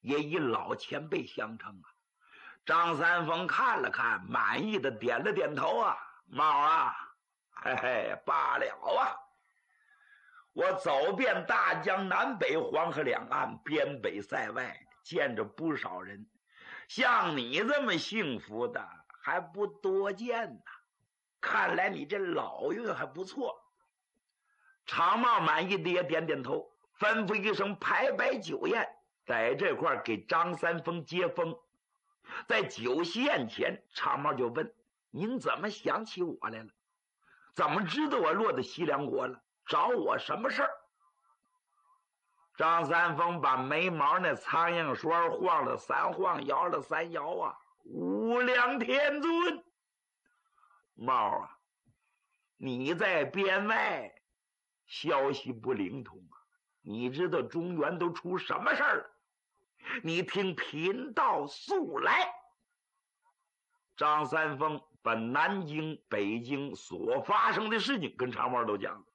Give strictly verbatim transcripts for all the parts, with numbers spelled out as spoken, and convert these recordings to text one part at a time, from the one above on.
也以老前辈相称啊。张三丰看了看，满意的点了点头啊，猫啊，嘿嘿，罢了啊。我走遍大江南北黄河两岸，边北塞外，见着不少人，像你这么幸福的还不多见呢。看来你这老运还不错。常茂满意的也点点头，吩咐一声排摆酒宴，在这块给张三丰接风。在酒席宴前，常茂就问：您怎么想起我来了？怎么知道我落到西凉国了？找我什么事儿？张三丰把眉毛那苍蝇栓晃了三晃，摇了三摇啊！无量天尊，茂啊，你在边外消息不灵通啊！你知道中原都出什么事儿了？你听贫道速来。张三丰把南京、北京所发生的事情跟常茂都讲了。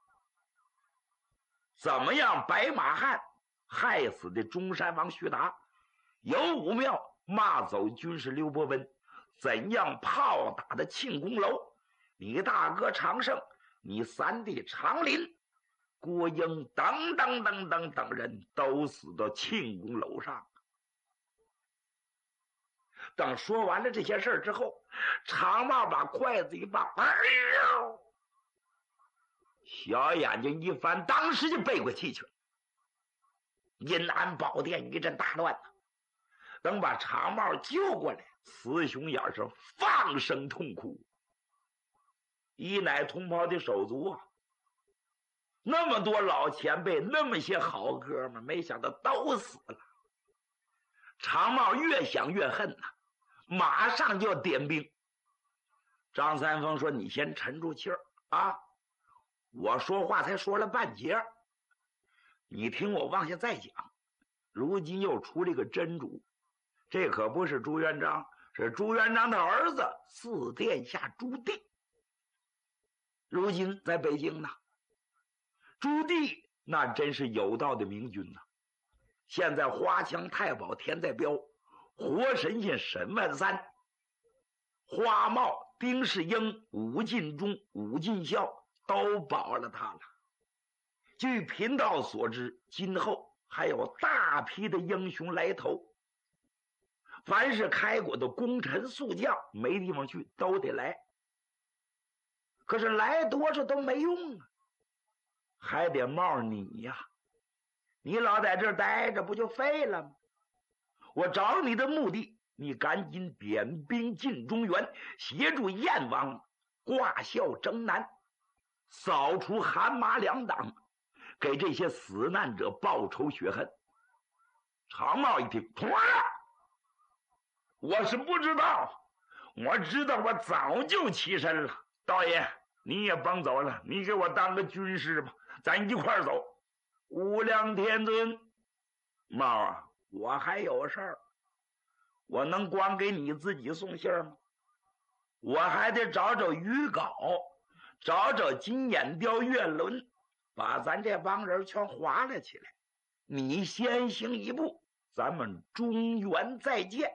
怎么样白马汉害死的中山王徐达，有武庙骂走军师刘伯温，怎样炮打的庆功楼，你大哥常胜，你三弟常林、郭英等等等等等人都死到庆功楼上。等说完了这些事儿之后，常茂把筷子一放，哎呦，小眼睛一翻，当时就背过气去了。阴安宝殿一阵大乱呢。等把常茂救过来，雌雄眼是放声痛哭。一乃同袍的手足啊，那么多老前辈，那么些好哥们，没想到都死了。常茂越想越恨呐、啊，马上就要点兵。张三丰说：“你先沉住气儿啊，我说话才说了半截，你听我往下再讲。如今又出了个真主，这可不是朱元璋，是朱元璋的儿子四殿下朱棣。如今在北京呢，朱棣那真是有道的明君呐。现在花枪太保田在彪，活神仙沈万三，花帽丁世英、武进忠、武进孝都保了他了。据贫道所知，今后还有大批的英雄来投，凡是开国的功臣宿将没地方去都得来，可是来多少都没用啊，还得冒你呀！你老在这儿待着不就废了吗？我找你的目的，你赶紧点兵进中原，协助燕王挂孝征南，扫除韩马两党，给这些死难者报仇雪恨。常茂一听，妥了，我是不知道，我知道我早就起身了。道爷，你也甭走了，你给我当个军师吧，咱一块儿走。无量天尊，茂啊，我还有事儿，我能光给你自己送信吗？我还得找找余稿，找找金眼雕月轮，把咱这帮人全划了起来。你先行一步，咱们中原再见。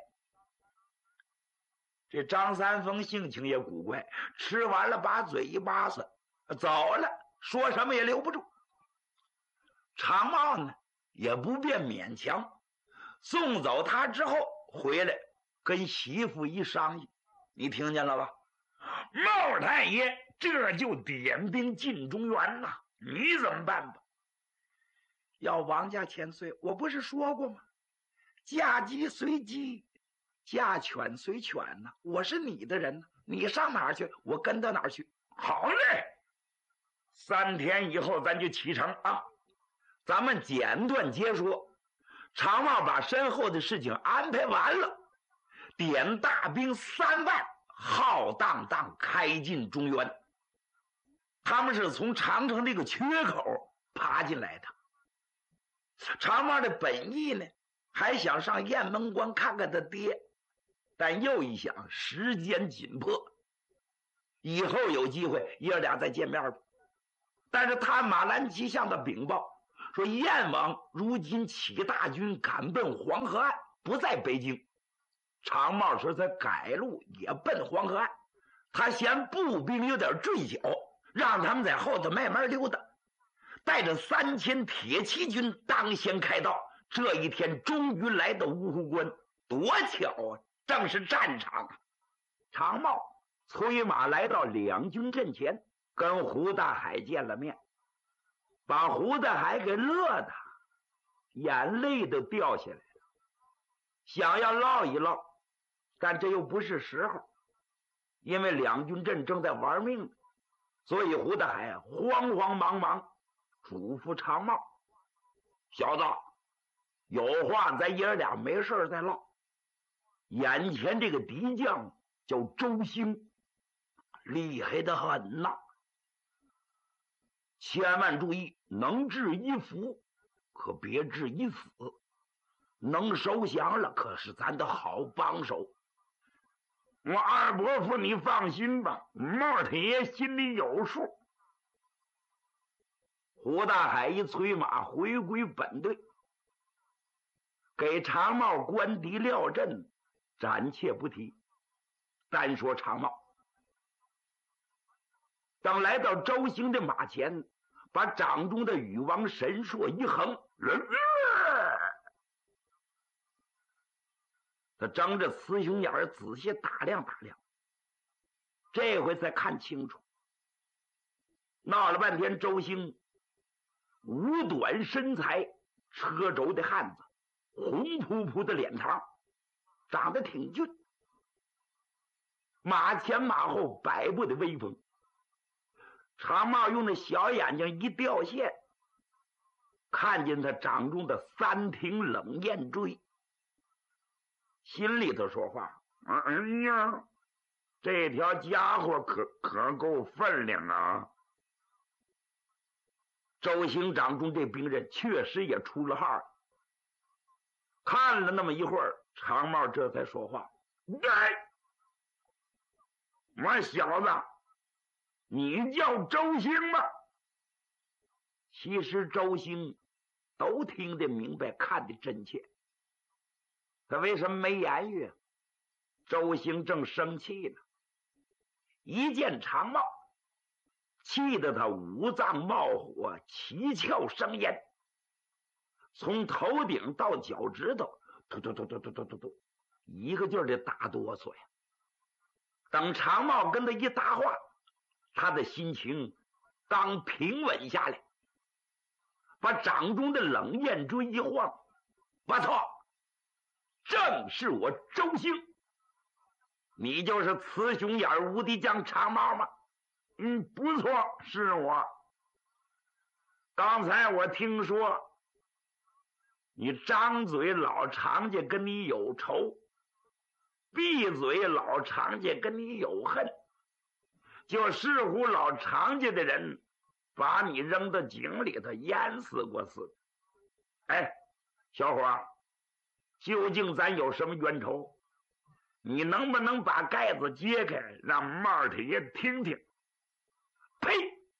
这张三丰性情也古怪，吃完了把嘴一扒拉，走了，说什么也留不住。常茂呢也不便勉强，送走他之后回来跟媳妇一商议，你听见了吧？茂太爷这就点兵进中原了，你怎么办吧？要王家千岁，我不是说过吗？嫁鸡随鸡，嫁犬随犬呢、啊。我是你的人呢、啊，你上哪儿去，我跟到哪儿去。好嘞，三天以后咱就启程啊。咱们简短截说，常茂把身后的事情安排完了，点大兵三万，浩荡荡开进中原。他们是从长城这个缺口爬进来的。常茂的本意呢，还想上雁门关看看他爹，但又一想时间紧迫，以后有机会爷俩再见面吧。但是他马兰奇向他禀报说燕王如今起大军赶奔黄河岸，不在北京。常茂说他改路也奔黄河岸，他嫌步兵有点坠脚，让他们在后头慢慢溜达，带着三千铁骑军当先开道。这一天终于来到芜湖关，多巧啊，正是战场啊。常茂催马来到两军阵前，跟胡大海见了面，把胡大海给乐的眼泪都掉下来了，想要唠一唠，但这又不是时候，因为两军阵正在玩命，所以胡大海慌慌忙忙嘱咐常茂：小子，有话咱爷俩没事再唠。眼前这个敌将叫周兴，厉害的很呐，千万注意，能治一服，可别治一死。能收降了，可是咱的好帮手。我二伯父你放心吧，茂太爷心里有数。胡大海一催马回归本队，给常茂官敌料阵，暂且不提，单说常茂。等来到周兴的马前，把掌中的羽王神槊一横，他睁着雌雄眼儿仔细打量打量，这回才看清楚，闹了半天，周兴五短身材，车轴的汉子，红扑扑的脸庞，长得挺俊，马前马后百步的威风。常茂用那小眼睛一掉线，看见他掌中的三挺冷焰锥，心里头说话：哎呀，这条家伙可可够分量啊！周兴掌中这兵刃确实也出了号，看了那么一会儿，常茂这才说话：哎，我小子，你叫周兴吗？其实周兴都听得明白，看得真切。他为什么没言语？周兴正生气呢，一见常茂，气得他五脏冒火，七窍生烟，从头顶到脚趾头，突突突突突突突突，一个劲儿的打哆嗦呀。等常茂跟他一搭话，他的心情刚平稳下来，把掌中的冷焰锥一晃，不错，正是我周兴。你就是雌雄眼无敌将常茂吗？嗯，不错，是我。刚才我听说你张嘴老常家跟你有仇，闭嘴老常家跟你有恨，就似乎老常家的人把你扔到井里头淹死过似的。哎，小伙，究竟咱有什么冤仇？你能不能把盖子揭开，让茂太爷听听？呸！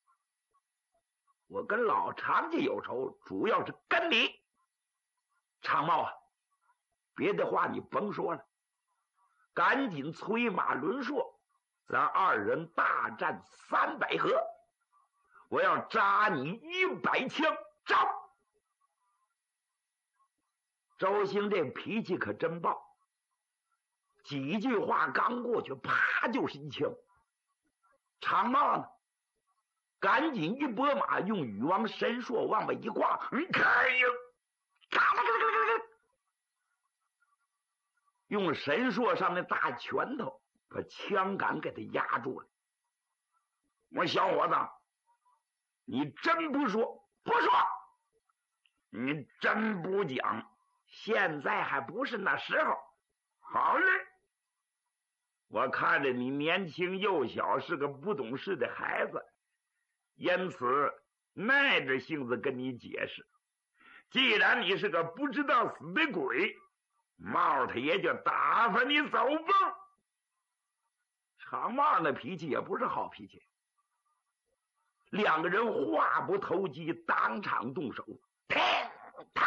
我跟老常家有仇，主要是跟你。常茂啊，别的话你甭说了，赶紧催马轮槊，咱二人大战三百合，我要扎你一百枪，招！周兴这脾气可真暴，几句话刚过去，啪就是一枪。常茂呢，赶紧一拨马，用羽王神槊往外一挂，开呀！用神槊上的大拳头把枪杆给他压住了。我说小伙子，你真不说？不说。你真不讲？现在还不是那时候。好嘞，我看着你年轻幼小，是个不懂事的孩子，因此耐着性子跟你解释。既然你是个不知道死的鬼，茂太爷就打发你走吧。常茂那脾气也不是好脾气，两个人话不投机，当场动手， 啪，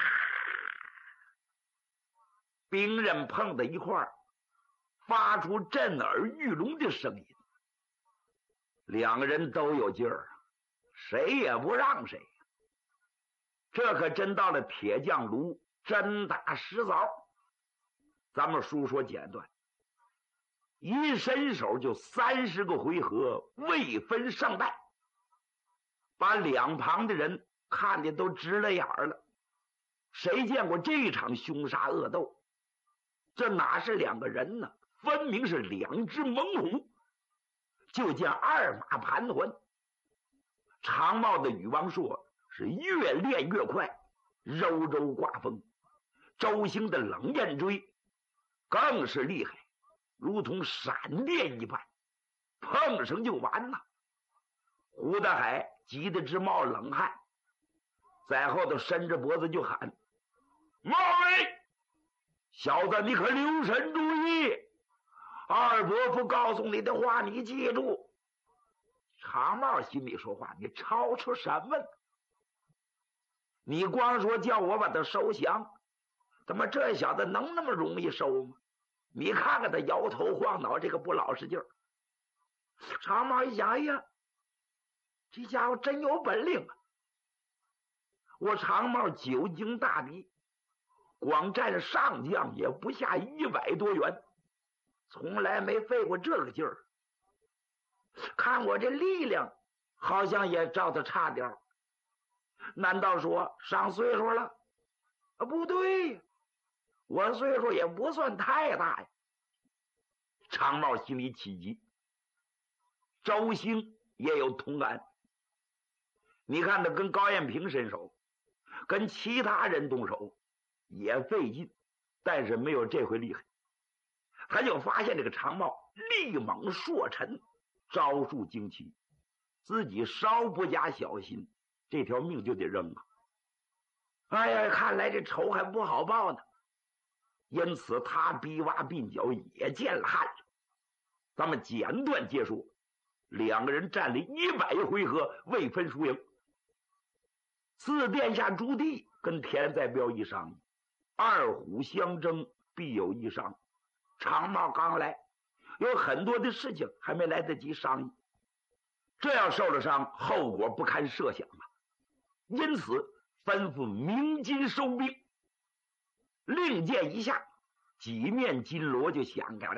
兵刃碰在一块儿，发出震耳欲聋的声音。两个人都有劲儿，谁也不让谁。这可真到了铁匠炉真打实凿。咱们书说简短，一伸手就三十个回合，未分胜败，把两旁的人看的都直了眼了。谁见过这场凶杀恶斗？这哪是两个人呢？分明是两只猛虎。就见二马盘桓，长帽的禹王朔是越练越快，柔柔刮风。周兴的冷焰锥更是厉害，如同闪电一般，碰上就完了。胡大海急得直冒冷汗，在后头伸着脖子就喊：茂威，小子你可留神注意，二伯父告诉你的话你记住。长帽心里说话，你吵出什么呢？你光说叫我把他收降，怎么这小子能那么容易收吗？你看看他摇头晃脑，这个不老实劲儿。长帽一想，哎呀，这家伙真有本领啊！我长帽久经大敌，光占上将也不下一百多员，从来没费过这个劲儿。看我这力量，好像也照他差点儿。难道说上岁数了？啊，不对，我岁数也不算太大呀。长帽心里起急，周兴也有同感。你看他跟高彦平伸手，跟其他人动手也费劲，但是没有这回厉害。他就发现这个长帽力猛硕沉，招数惊奇，自己稍不加小心，这条命就得扔啊！哎呀，看来这仇还不好报呢。因此他逼挖鬓角也见了汗。咱们简短结束，两个人战了一百回合，未分输赢。四殿下朱棣跟田再彪一商议，二虎相争，必有一伤。长帽刚来，有很多的事情还没来得及商议，这要受了伤，后果不堪设想啊！因此吩咐鸣金收兵。令箭一下，几面金锣就响开了，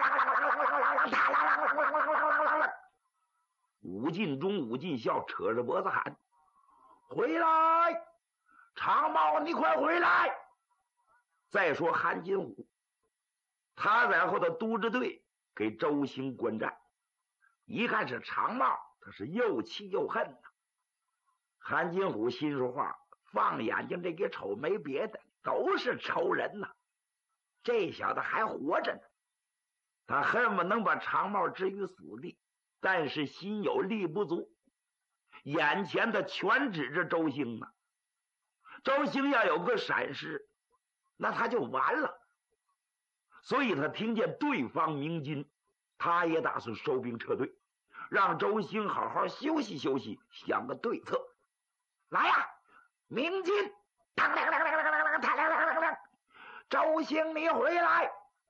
武进忠、武进孝扯着脖子喊：回来！长帽，你快回来！再说韩金虎，他在后头督着队给周兴观战，一看是长帽，他是又气又恨呐。韩金虎心说话，放眼睛这一瞅，没别的，都是仇人呐。这小子还活着呢，他恨不能把长帽置于死地，但是心有力不足，眼前的全指着周兴呢。周兴要有个闪失，那他就完了。所以他听见对方鸣金，他也打算收兵撤退，让周兴好好休息休息，想个对策。来呀，鸣金！周兴，你回来！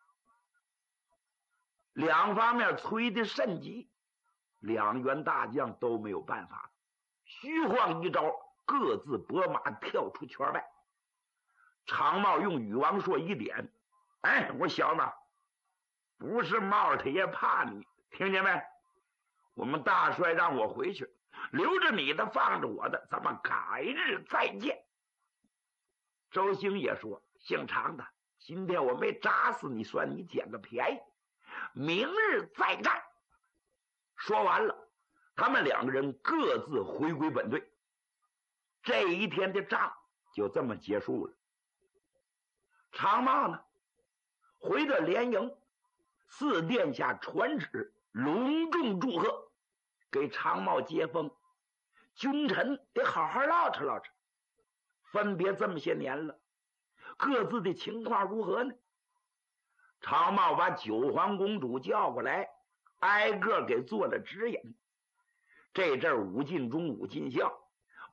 两方面催得甚急，两员大将都没有办法，虚晃一招，各自拨马跳出圈外。长帽用禹王朔一点：哎，我小子，不是帽他爷怕你，听见没？我们大帅让我回去，留着你的，放着我的，咱们改日再见。周兴也说：姓常的，今天我没扎死你，算你捡个便宜，明日再战。说完了，他们两个人各自回归本队。这一天的仗就这么结束了。长帽呢，回到连营，四殿下传旨，隆重祝贺，给长帽接风。君臣得好好唠扯唠扯，分别这么些年了，各自的情况如何呢？长帽把九皇公主叫过来，挨个给做了指引。这阵武进忠、武进孝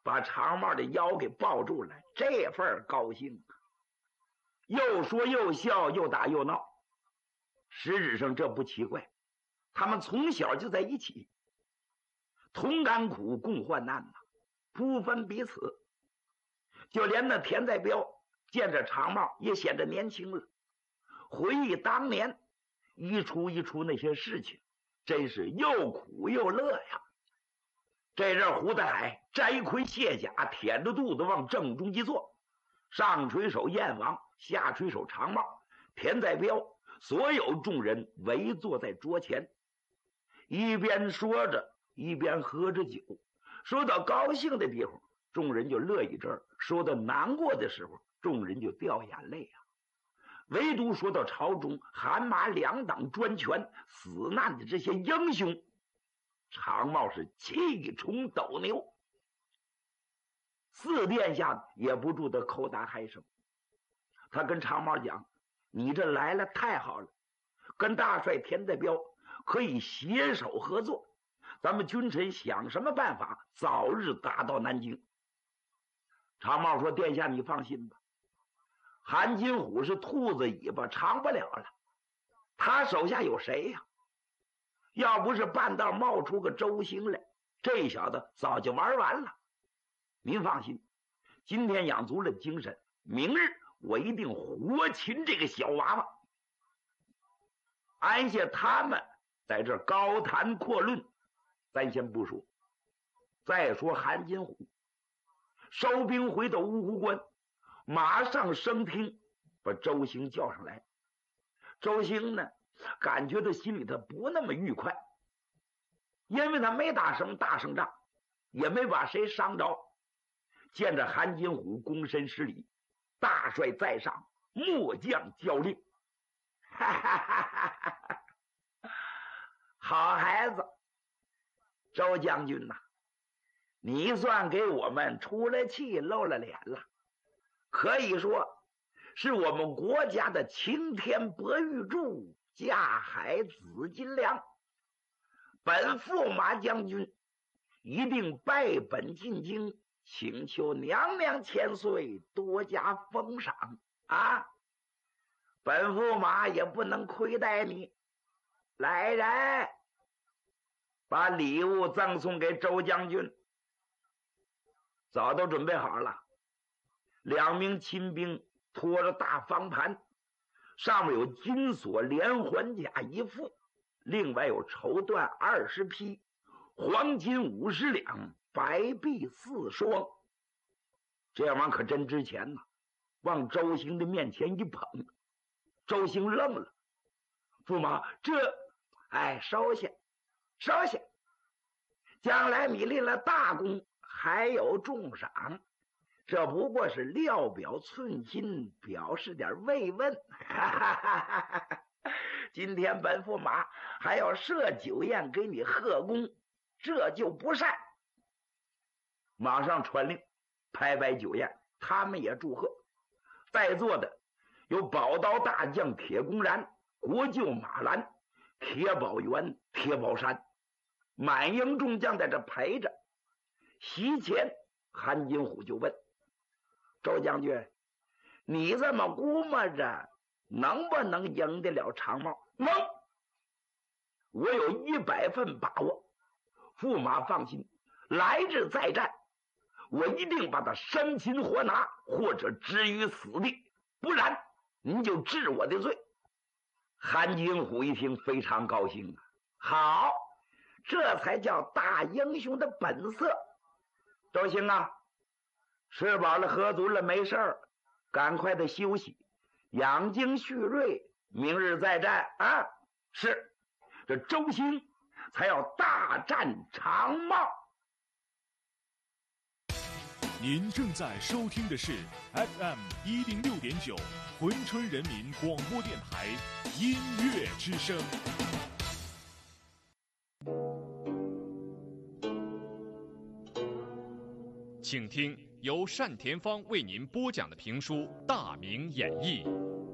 把长帽的腰给抱住了，这份高兴，又说又笑，又打又闹。实质上这不奇怪，他们从小就在一起，同甘苦，共患难呐，不分彼此。就连那田在彪见着长帽也显得年轻了，回忆当年一出一出那些事情，真是又苦又乐呀。这阵胡大海摘盔卸甲，舔着肚子往正中一坐，上垂手燕王，下垂手长帽，田在彪所有众人围坐在桌前，一边说着一边喝着酒。说到高兴的地方，众人就乐一阵儿；说到难过的时候，众人就掉眼泪啊。唯独说到朝中韩马两党专权死难的这些英雄，长帽是气冲斗牛。四殿下也不住的口打嗨声。他跟长帽讲：“你这来了太好了，跟大帅田在彪可以携手合作，咱们君臣想什么办法早日打到南京。”长帽说：“殿下你放心吧，韩金虎是兔子尾巴长不了了，他手下有谁呀？要不是半道冒出个周兴来，这小子早就玩完了。您放心，今天养足了精神，明日我一定活擒这个小娃娃。”安下他们在这高谈阔论，咱先不说。再说韩金虎收兵回到芜湖关，马上升听把周兴叫上来。周兴呢，感觉到心里头不那么愉快，因为他没打什么大胜仗，也没把谁伤着。见着韩金虎躬身施礼：“大帅在上，末将交令。”哈哈哈哈哈！好孩子，周将军呐、啊，你算给我们出了气露了脸了，可以说是我们国家的擎天博玉柱，架海紫金梁。本驸马将军一定拜本进京，请求娘娘千岁多加封赏啊！本驸马也不能亏待你。来人，把礼物赠送给周将军。早都准备好了，两名亲兵拖着大方盘，上面有金锁连环甲一副，另外有绸缎二十匹，黄金五十两，白璧四双。这玩意儿可真值钱呐！往周兴的面前一捧，周兴愣了：“驸马，这……哎，收下，收下，将来你立了大功，还有重赏，这不过是料表寸心，表示点慰问。哈哈哈哈哈！今天本驸马还要设酒宴给你贺功，这就不善。”马上传令拍摆酒宴，他们也祝贺。在座的有宝刀大将铁公然、国舅马兰、铁宝元、铁宝山，满营众将在这陪着。席前韩金虎就问：“周将军，你这么估摸着能不能赢得了长帽？”“能，我有一百分把握。驸马放心，来日再战，我一定把他生擒活拿，或者置于死地，不然您就治我的罪。”韩金虎一听非常高兴啊，好，这才叫大英雄的本色。周兴啊，吃饱了喝足了没事儿，赶快的休息，养精蓄锐，明日再战啊！是，这周兴才要大战长帽。 您正在收听的是 F M 一零六点九珲春人民广播电台音乐之声。请听由单田芳为您播讲的评书《大明演义》。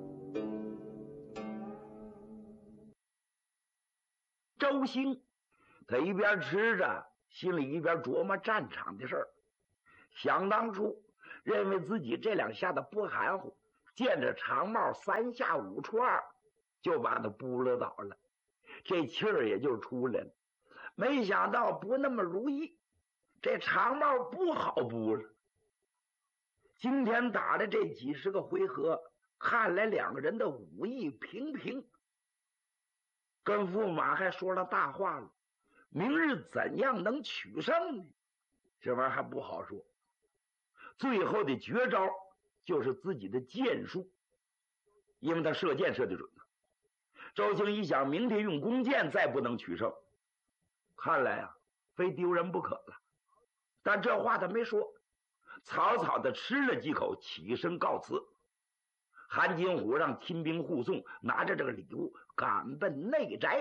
周兴他一边吃着，心里一边琢磨战场的事儿。 想当初认为自己这两下子不含糊，见着长帽三下五除二就把他扑了倒了，这气儿也就出来了。没想到不那么如意，这长帽不好扑了。今天打的这几十个回合，看来两个人的武艺平平。跟驸马还说了大话了，明日怎样能取胜呢？这玩意儿还不好说。最后的绝招就是自己的箭术，因为他射箭射得准。周兴一想，明天用弓箭再不能取胜，看来啊，非丢人不可了。但这话他没说，草草的吃了几口，起身告辞。韩金虎让亲兵护送，拿着这个礼物赶奔内宅。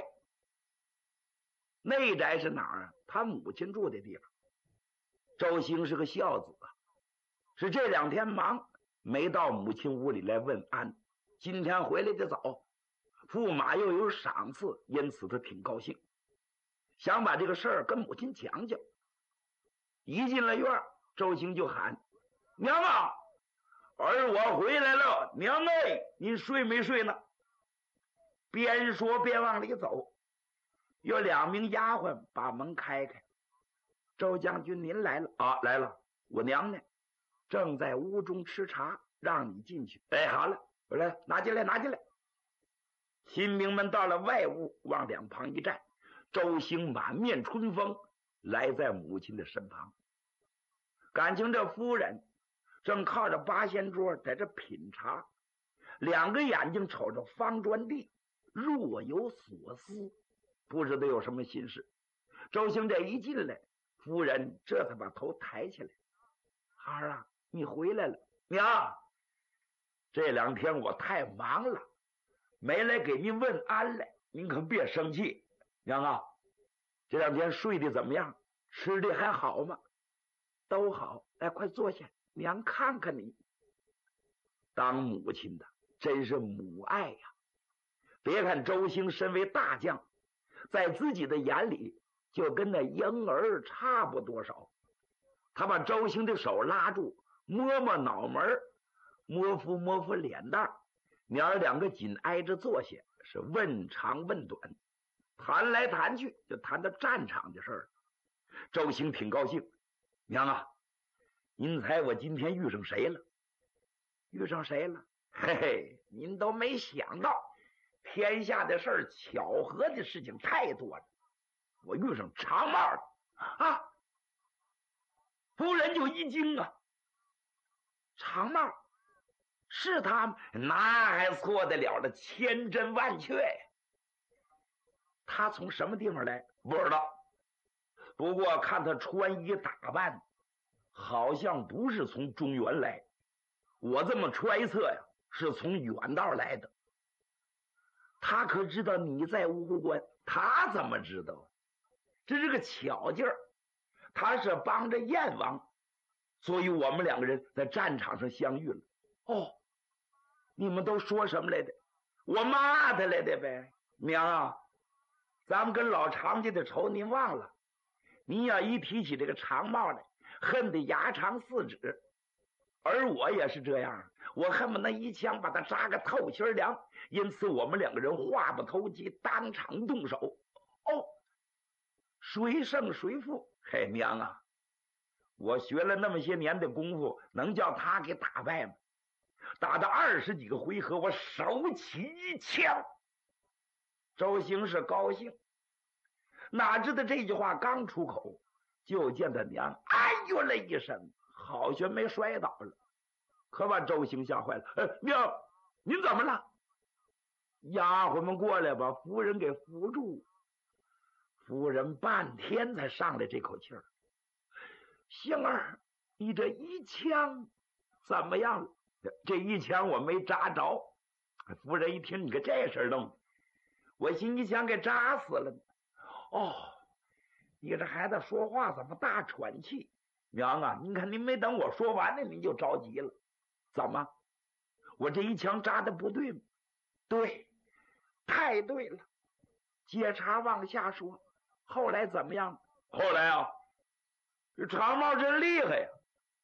内宅是哪儿啊？他母亲住的地方。周兴是个孝子啊，是这两天忙没到母亲屋里来问安，今天回来的早，驸马又有赏赐，因此他挺高兴，想把这个事儿跟母亲讲讲。一进了院，周兴就喊：“娘啊，儿我回来了！娘哎，您睡没睡呢？”边说边往里走，有两名丫鬟把门开开。周将军您来了啊，来了。我娘呢？正在屋中吃茶，让你进去。哎，好了，我来拿进来，拿进来。新兵们到了外屋，往两旁一站，周兴满面春风，来在母亲的身旁。感情这夫人正靠着八仙桌在这品茶，两个眼睛瞅着方砖地，若有所思，不知道有什么心事。周兴这一进来，夫人这才把头抬起来：“孩儿啊，你回来了。娘，这两天我太忙了，没来给您问安来，您可别生气。娘啊，这两天睡得怎么样？吃的还好吗？”“都好。来，快坐下，娘看看你。”当母亲的真是母爱呀！别看周兴身为大将，在自己的眼里就跟那婴儿差不多少。他把周兴的手拉住，摸摸脑门，摸扶摸扶脸蛋，娘儿两个紧挨着坐下，是问长问短，谈来谈去就谈到战场的事儿。周兴挺高兴：“娘啊，您猜我今天遇上谁了？”“遇上谁了？”“嘿嘿，您都没想到，天下的事儿，巧合的事情太多了。我遇上长帽了啊！”夫人就一惊啊，长帽是他吗？那还错得了了，千真万确呀！他从什么地方来？不知道，不过看他穿衣打扮，好像不是从中原来。我这么揣测呀，是从远道来的。他可知道你在芜湖关？他怎么知道？这是个巧劲儿。他是帮着燕王，所以我们两个人在战场上相遇了。哦，你们都说什么来的？我骂他来的呗。娘啊，咱们跟老常家的仇您忘了。你要一提起这个长帽来，恨得牙长四指。而我也是这样，我恨不得一枪把他扎个透心凉。因此我们两个人话不投机，当场动手。哦，谁胜谁负？嘿，娘啊，我学了那么些年的功夫，能叫他给打败吗？打到二十几个回合，我手起一枪。周兴是高兴，哪知道这句话刚出口，就见他娘哎呦了一声，好悬没摔倒了，可把周兴吓坏了。哎，娘，您怎么了？丫鬟们过来把夫人给扶住。夫人半天才上来这口气儿。星儿，你这一枪怎么样了？这一枪我没扎着。夫人一听你个这事儿弄，我心里想给扎死了。哦，你这孩子说话怎么大喘气？娘啊，您看您没等我说完呢，您就着急了。怎么？我这一枪扎的不对吗？对，太对了。接茬往下说，后来怎么样？后来啊，这长帽真厉害呀！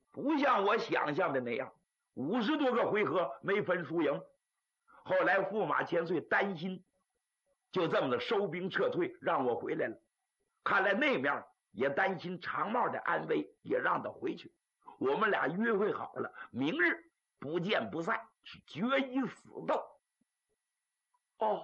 不像我想象的那样，五十多个回合没分输赢。后来驸马千岁担心，就这么的收兵撤退，让我回来了。看来那面也担心长帽的安危，也让他回去。我们俩约会好了，明日不见不散，是决一死斗。哦，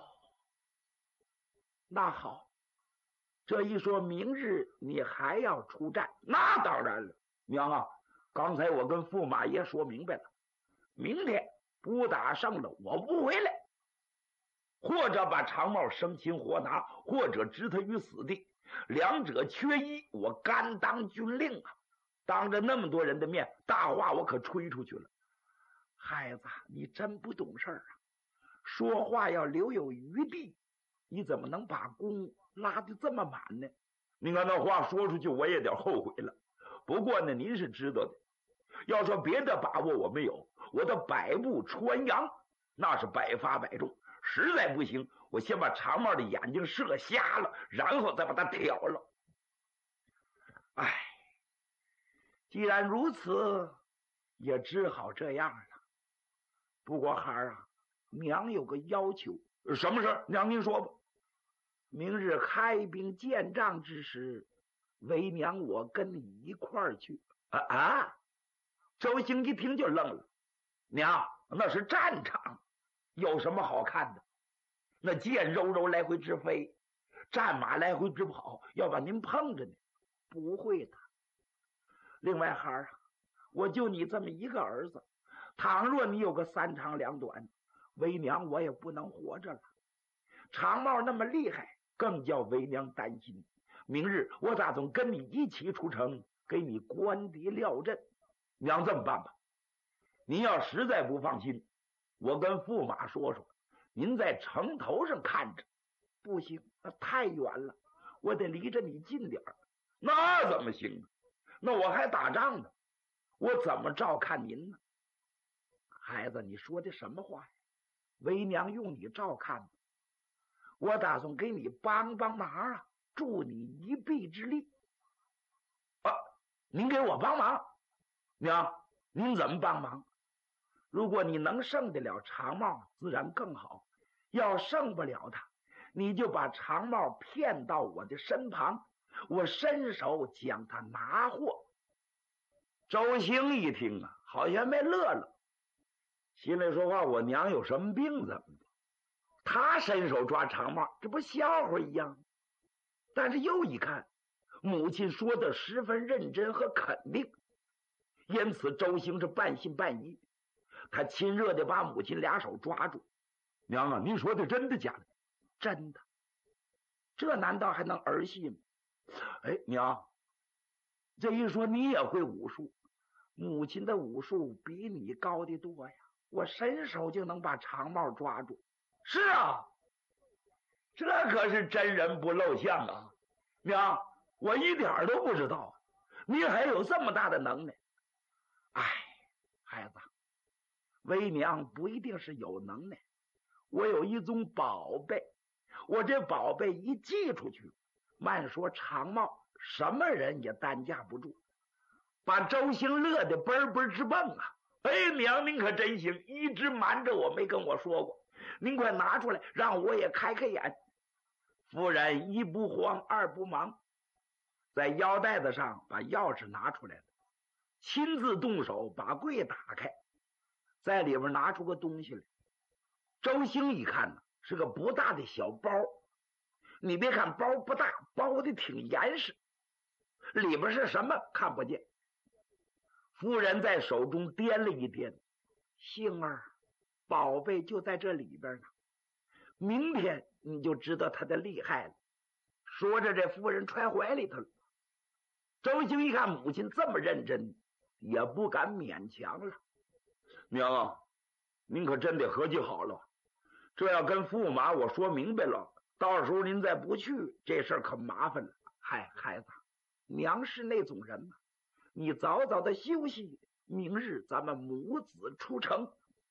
那好，这一说明日你还要出战，那当然了。娘啊，刚才我跟驸马爷说明白了，明天不打胜了我不回来，或者把长帽生擒活拿，或者置他于死地，两者缺一，我甘当军令啊！当着那么多人的面，大话我可吹出去了。孩子，你真不懂事儿啊！说话要留有余地，你怎么能把弓拉得这么满呢？你看那话说出去，我也点后悔了。不过呢，您是知道的，要说别的把握我没有，我的百步穿杨那是百发百中。实在不行，我先把长帽的眼睛射瞎了，然后再把它挑了。唉，既然如此，也只好这样了。不过孩儿啊，娘有个要求。什么事？娘您说吧。明日开兵见仗之时，为娘我跟你一块儿去。啊啊！周兴一听就愣了。娘，那是战场，有什么好看的？那箭柔柔来回直飞，战马来回直跑，要把您碰着呢。不会的。另外孩儿啊，我就你这么一个儿子，倘若你有个三长两短，为娘我也不能活着了。长帽那么厉害，更叫为娘担心。明日我打算跟你一起出城，给你官敌料阵。娘，这么办吧，您要实在不放心，我跟驸马说说，您在城头上看着。不行，那太远了，我得离着你近点儿。那怎么行？那我还打仗呢，我怎么照看您呢？孩子，你说的什么话呀？为娘用你照看，我打算给你帮帮忙啊，助你一臂之力。啊，您给我帮忙？娘，您怎么帮忙？如果你能胜得了长帽，自然更好。要胜不了他，你就把长帽骗到我的身旁，我伸手将他拿获。周兴一听啊，好像没乐了，心里说话：我娘有什么病？怎么的？他伸手抓长帽，这不笑话一样？但是又一看，母亲说的十分认真和肯定，因此周兴是半信半疑。他亲热的把母亲俩手抓住：娘啊，您说的真的假的？真的。这难道还能儿戏吗？哎，娘，这一说你也会武术，母亲的武术比你高得多呀，我伸手就能把长帽抓住。是啊，这可是真人不露相啊。娘，我一点都不知道，你还有这么大的能耐。哎，孩子，为娘不一定是有能耐，我有一宗宝贝，我这宝贝一寄出去，慢说长帽，什么人也担架不住，把周兴乐得嘣嘣直蹦啊！哎，娘您可真行，一直瞒着我没跟我说过，您快拿出来，让我也开开眼。夫人一不慌二不忙，在腰带子上把钥匙拿出来了，亲自动手把柜打开，在里边拿出个东西来。周兴一看呢，是个不大的小包，你别看包不大，包的挺严实，里边是什么看不见。夫人在手中掂了一掂，幸儿，宝贝就在这里边呢，明天你就知道他的厉害了。说着，这夫人揣怀里头了。周兴一看母亲这么认真，也不敢勉强了。娘啊，您可真得合计好了，这要跟驸马我说明白了，到时候您再不去，这事儿可麻烦了。嗨，孩子，娘是那种人嘛，你早早的休息，明日咱们母子出城。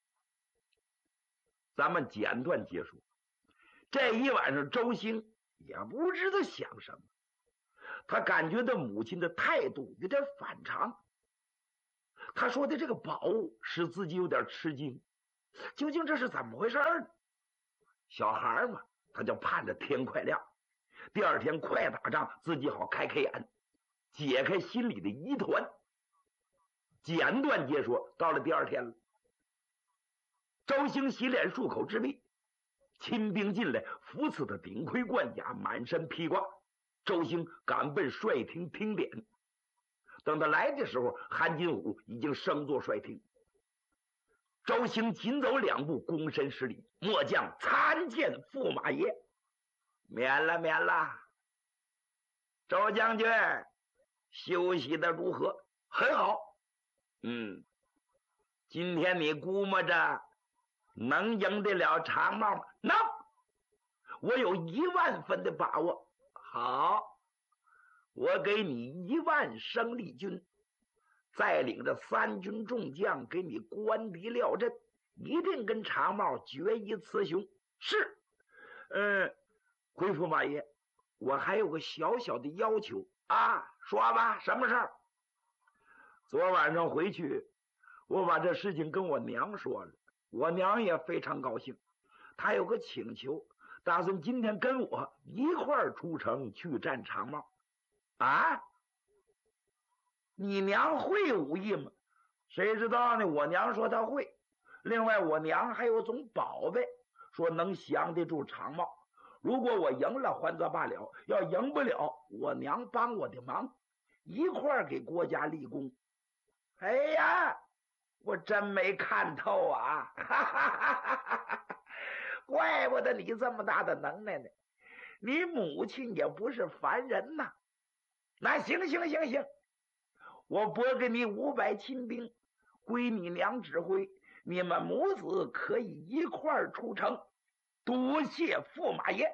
咱们简短结束。这一晚上，周兴也不知道想什么，他感觉到母亲的态度有点反常。 他说的这个宝物使自己有点吃惊，究竟这是怎么回事呢？小孩嘛，他就盼着天快亮，第二天快打仗，自己好开开眼，解开心里的疑团。简短截说，到了第二天了，周兴洗脸漱口之毕，亲兵进来，扶持他顶盔贯甲，满身披挂。周兴赶奔帅厅听典。等他来的时候，韩金虎已经升做帅厅。周兴紧走两步，躬身施礼：“末将参见驸马爷。”“免了，免了。”周将军休息的如何？很好。嗯，今天你估摸着能赢得了长帽吗？能，我有一万分的把握。好，我给你一万生力军，再领着三军众将给你官敌廖阵，一定跟长帽决一雌雄。是，嗯，回驸马爷，我还有个小小的要求啊，说吧，什么事儿？昨晚上回去，我把这事情跟我娘说了，我娘也非常高兴，她有个请求，打算今天跟我一块儿出城去战长帽。啊，你娘会武艺吗？谁知道呢？我娘说她会。另外，我娘还有种宝贝，说能降得住长帽。如果我赢了，还则罢了；要赢不了，我娘帮我的忙，一块儿给国家立功。哎呀，我真没看透啊！哈哈哈哈，怪不得你这么大的能耐呢！你母亲也不是凡人呐。那行行行行，我拨给你五百亲兵，归你娘指挥，你们母子可以一块儿出城。多谢驸马爷。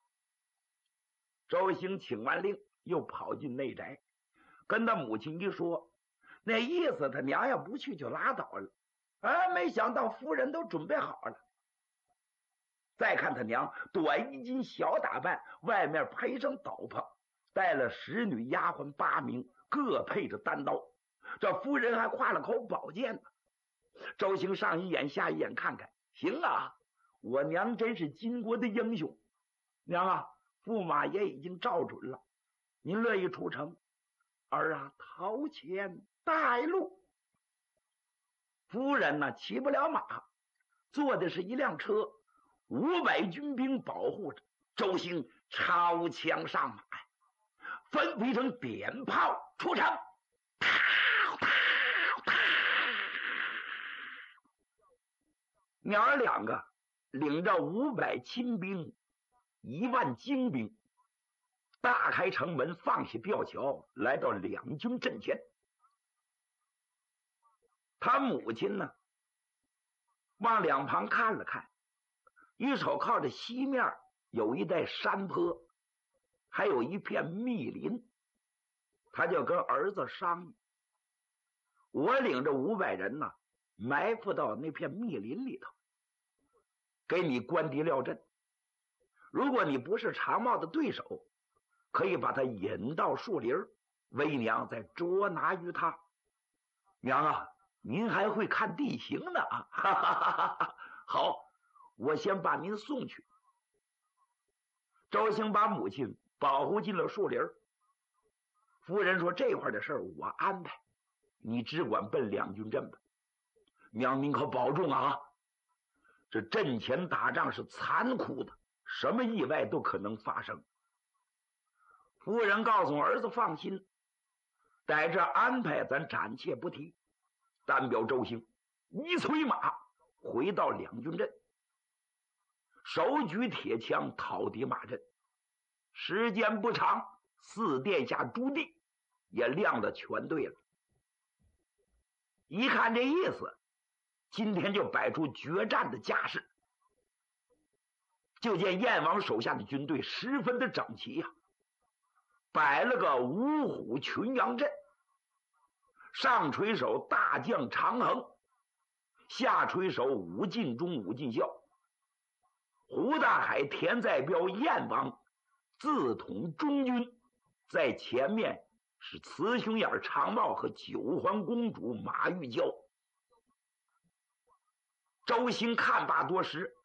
周兴请完令，又跑进内宅，跟他母亲一说，那意思他娘要不去就拉倒了。啊，没想到夫人都准备好了。再看他娘短衣襟小打扮，外面配上斗篷，带了使女丫鬟八名，各配着单刀。这夫人还挎了口宝剑呢。周兴上一眼下一眼看看，行啊，我娘真是巾帼的英雄。娘啊，驸马爷已经照准了，您乐意出城，儿啊掏钱带路。夫人呢骑不了马，坐的是一辆车，五百军兵保护着。周兴抄枪上马，分飞成点炮出城。娘儿两个领着五百亲兵，一万精兵，大开城门，放下吊桥，来到两军阵前。他母亲呢，往两旁看了看，一手靠着西面有一带山坡，还有一片密林，他就跟儿子商议，我领着五百人呢，埋伏到那片密林里头，给你官敌廖阵。如果你不是长帽的对手，可以把他引到树林，为娘再捉拿于他。娘啊，您还会看地形呢啊！哈哈哈哈，好，我先把您送去。周兴把母亲保护进了树林。夫人说：“这块的事儿我安排，你只管奔两军阵吧。娘，您可保重啊！这阵前打仗是残酷的，什么意外都可能发生。”夫人告诉儿子放心，在这安排咱暂且不提。单表周兴一催马回到两军阵，手举铁枪讨敌马阵。时间不长，四殿下朱棣也亮了全队了。一看这意思，今天就摆出决战的架势。就见燕王手下的军队十分的整齐呀、啊，摆了个五虎群羊阵，上垂手大将长衡，下垂手武进忠、武进孝。胡大海、田在彪、燕王自统中军，在前面是雌雄眼长帽和九环公主马玉娇。周兴看罢多时，